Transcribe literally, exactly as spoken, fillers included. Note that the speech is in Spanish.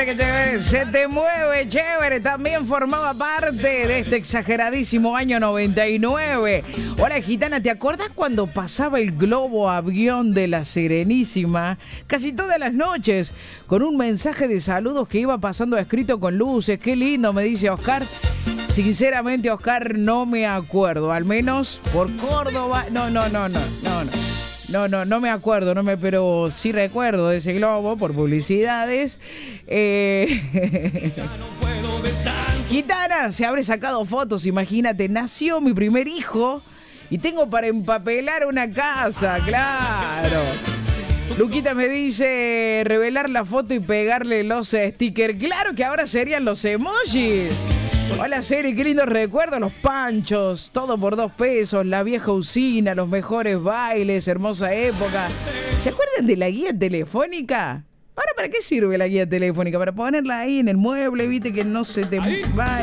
que te, se te mueve, chévere. También formaba parte de este exageradísimo año noventa y nueve. Hola, gitana, ¿te acordás cuando pasaba el globo avión de la Serenísima? Casi todas las noches, con un mensaje de saludos que iba pasando escrito con luces. Qué lindo, me dice Oscar. Sinceramente, Oscar, no me acuerdo. Al menos por Córdoba. No, no, no, no, no, no. No, no, no me acuerdo, no me, pero sí recuerdo de ese globo por publicidades. Eh... Gitana, se habré sacado fotos, imagínate, nació mi primer hijo y tengo para empapelar una casa, claro. Luquita me dice revelar la foto y pegarle los stickers. Claro que ahora serían los emojis. Hola, Seri, qué lindo recuerdo, los panchos, todo por dos pesos, la vieja usina, los mejores bailes, hermosa época. ¿Se acuerdan de la guía telefónica? Ahora, ¿para qué sirve la guía telefónica? Para ponerla ahí en el mueble, viste, que no se te va.